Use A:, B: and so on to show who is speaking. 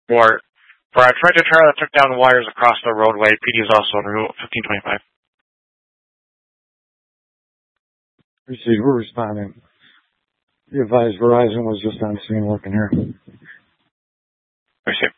A: For our tractor trailer that took down wires across the roadway, PD is also on Route 1525.
B: Proceed, we're responding. Be advised, Verizon was just on scene working here.
A: Proceed.